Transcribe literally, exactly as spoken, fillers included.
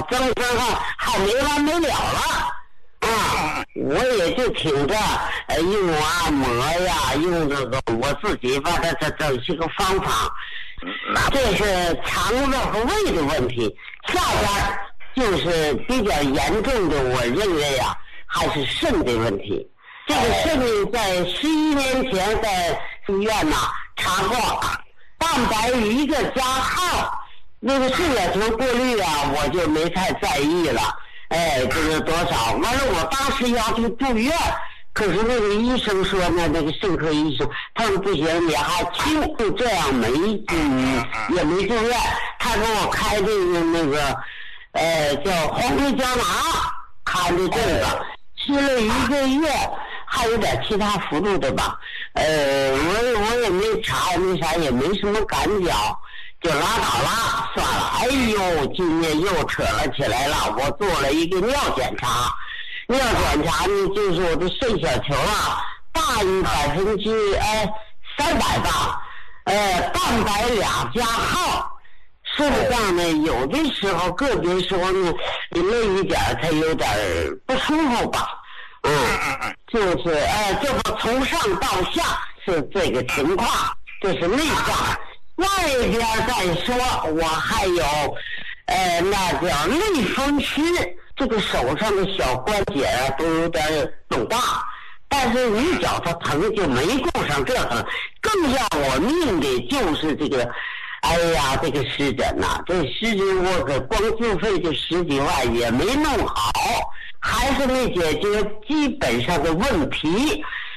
增生后还没完没了了啊！我也就听着，呃，用按摩呀，用这个我自己把它这这些个方法，这是肠子和胃的问题。下边就是比较严重的，我认为呀、啊，还是肾的问题。这个肾在十一年前在医院呐、啊、查过，蛋白一个加号，那个肾小球过滤啊，我就没太在意了。哎，这个多少？完了，我当时要去住院，可是那个医生说呢，那个肾科医生，他说不行，你还轻，就这样没嗯也没住院，他给我开这个那个呃叫黄皮胶囊，开的这个，吃了一个月，还有点其他幅度的吧，呃，我我也没查，没啥，也没什么感觉。就拉倒了，算了。哎呦，今天又扯了起来了。我做了一个尿检查，尿检查呢，就是我的肾小球啊，大于百分之哎三百吧，呃，蛋白俩加号。事实上呢，有的时候个别时候呢，你累一点，它有点不舒服吧。嗯，就是哎，这不从上到下是这个情况，这是内脏。外边再说，我还有，呃，那叫类风湿，这个手上的小关节啊都有点肿大，但是你脚它疼就没顾上这个，更要我命的就是这个，哎呀，这个湿疹呐、啊，这湿疹我可光自费就十几万也没弄好，还是没解决基本上的问题。